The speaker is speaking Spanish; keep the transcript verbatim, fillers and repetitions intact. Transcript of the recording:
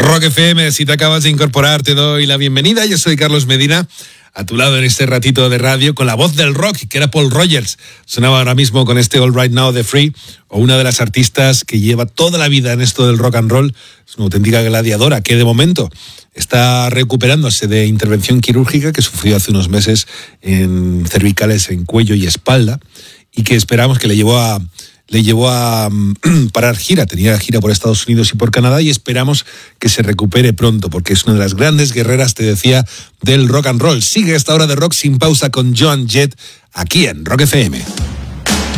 Rock F M, si te acabas de incorporar, te doy la bienvenida. Yo soy Carlos Medina, a tu lado en este ratito de radio, con la voz del rock, que era Paul Rogers. Sonaba ahora mismo con este All Right Now de Free, o una de las artistas que lleva toda la vida en esto del rock and roll. Es una auténtica gladiadora que de momento está recuperándose de intervención quirúrgica que sufrió hace unos meses en cervicales, en cuello y espalda, y que esperamos que le llevó a... le llevó a um, parar gira, tenía gira por Estados Unidos y por Canadá, y esperamos que se recupere pronto, porque es una de las grandes guerreras, te decía, del rock and roll. Sigue esta hora de Rock Sin Pausa con Joan Jett, aquí en Rock F M.